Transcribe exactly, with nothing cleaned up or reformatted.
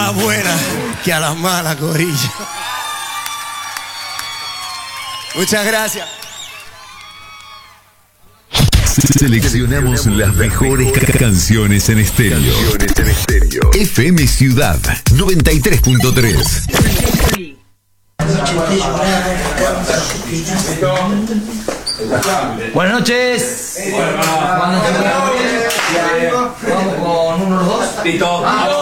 las buenas que a las malas, corillo. Muchas gracias. Seleccionamos las mejores ca- canciones en estéreo. Canciones en estéreo. F M Ciudad noventa y tres punto tres. Buenas noches. Vamos con uno, los dos.